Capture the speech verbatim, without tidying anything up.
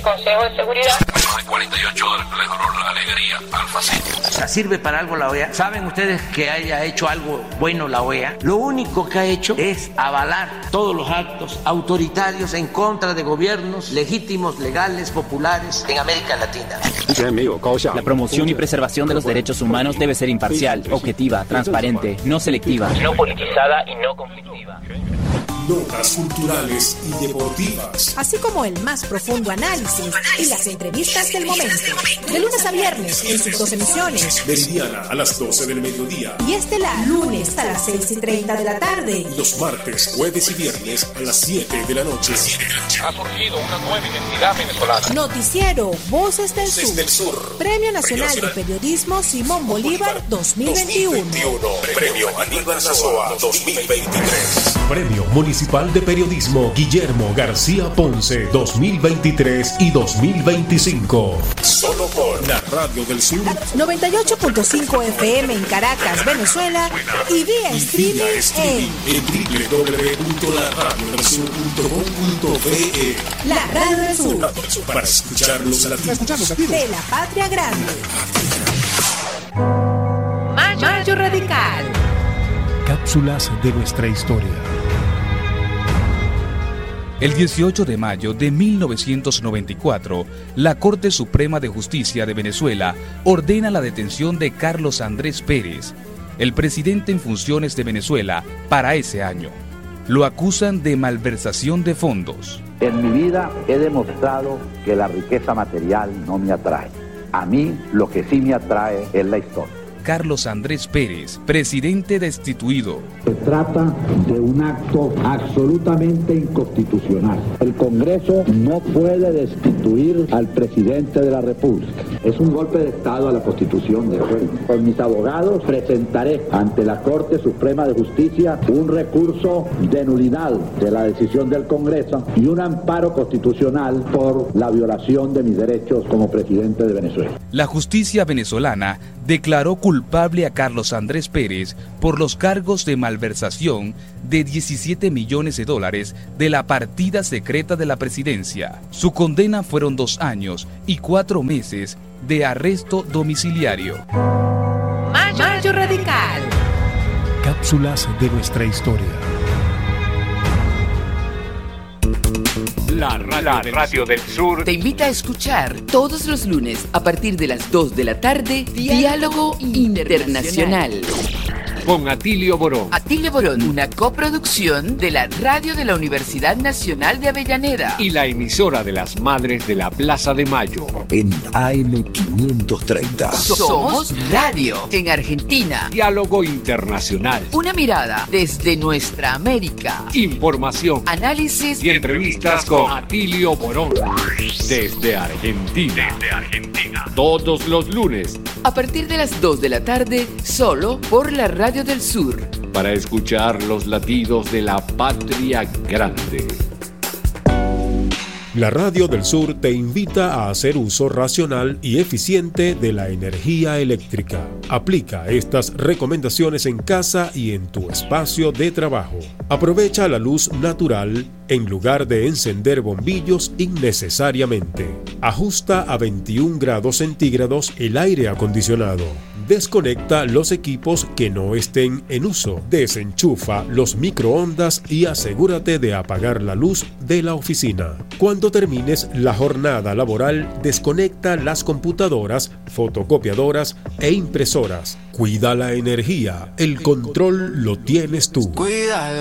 Consejo de Seguridad. Menos de cuarenta y ocho horas logró la alegría alfaceña. O sea, ¿sirve para algo la O E A? ¿Saben ustedes que haya hecho algo bueno la O E A? Lo único que ha hecho es avalar todos los actos autoritarios en contra de gobiernos legítimos, legales, populares en América Latina. La promoción y preservación de los derechos humanos debe ser imparcial, objetiva, transparente, no selectiva, no politizada y no conflictiva. Notas culturales y deportivas, así como el más profundo análisis y las entrevistas del momento. De lunes a viernes en sus dos emisiones. Meridiana a las doce del mediodía y Estelar lunes a las seis y treinta de la tarde. Y los martes, jueves y viernes a las siete de la noche. Ha surgido una nueva identidad venezolana. Noticiero Voces del Voces Sur. del Sur. Premio Nacional de Periodismo Simón Bolívar dos mil veintiuno. Premio Aníbal Nazoa dos mil veintitrés. Premio Municipal de Periodismo Guillermo García Ponce dos mil veintitrés y dos mil veinticinco. Solo por la Radio del Sur. noventa y ocho punto cinco F M en Caracas, Venezuela. Y vía streaming en w w w punto la radio del sur punto com punto be. La Radio del Sur. Para escuchar los latidos de la Patria Grande. Mayo, Mayo Radical. Cápsulas de nuestra historia. El dieciocho de mayo de mil novecientos noventa y cuatro, la Corte Suprema de Justicia de Venezuela ordena la detención de Carlos Andrés Pérez, el presidente en funciones de Venezuela para ese año. Lo acusan de malversación de fondos. En mi vida he demostrado que la riqueza material no me atrae. A mí lo que sí me atrae es la historia. Carlos Andrés Pérez, presidente destituido. Se trata de un acto absolutamente inconstitucional. El Congreso no puede destituir al presidente de la República. Es un golpe de Estado a la Constitución de hoy. Con mis abogados presentaré ante la Corte Suprema de Justicia un recurso de nulidad de la decisión del Congreso y un amparo constitucional por la violación de mis derechos como presidente de Venezuela. La justicia venezolana declaró culpable a Carlos Andrés Pérez por los cargos de malversación de diecisiete millones de dólares de la partida secreta de la presidencia. Su condena fueron dos años y cuatro meses de arresto domiciliario. Mayo, Mayo Radical. Cápsulas de nuestra historia. La radio, la radio del Sur te invita a escuchar todos los lunes a partir de las dos de la tarde Diálogo Internacional. Con Atilio Borón. Atilio Borón, una coproducción de la radio de la Universidad Nacional de Avellaneda y la emisora de las Madres de la Plaza de Mayo. En A M quinientos treinta. Somos radio en Argentina. Diálogo Internacional. Una mirada desde nuestra América. Información, análisis y entrevistas con Atilio Borón. Desde Argentina. Desde Argentina. Todos los lunes. A partir de las dos de la tarde, solo por la Radio del Sur. Para escuchar los latidos de la patria grande. La Radio del Sur te invita a hacer uso racional y eficiente de la energía eléctrica. Aplica estas recomendaciones en casa y en tu espacio de trabajo. Aprovecha la luz natural en lugar de encender bombillos innecesariamente. Ajusta a veintiún grados centígrados el aire acondicionado. Desconecta los equipos que no estén en uso. Desenchufa los microondas y asegúrate de apagar la luz de la oficina. Cuando termines la jornada laboral, desconecta las computadoras, fotocopiadoras e impresoras. Cuida la energía. El control lo tienes tú. Cuida